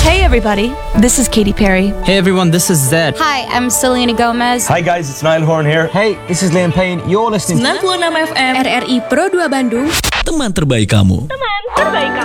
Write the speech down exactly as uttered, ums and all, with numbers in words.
Hey everybody, this is Katy Perry. Hey everyone, this is Zed. Hi, I'm Selena Gomez. Hi guys, it's Niall Horn here. Hey, this is Liam Payne. You're listening sembilan puluh enam F M R R I Pro dua Bandung. Teman terbaik kamu. Teman terbaik kamu.